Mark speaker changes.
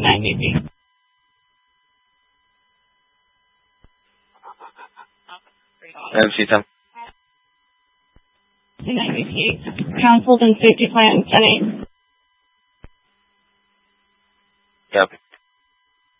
Speaker 1: night with you.
Speaker 2: Sita.
Speaker 1: Good night with you. Councils and safety plans, Jenny.
Speaker 2: Yep.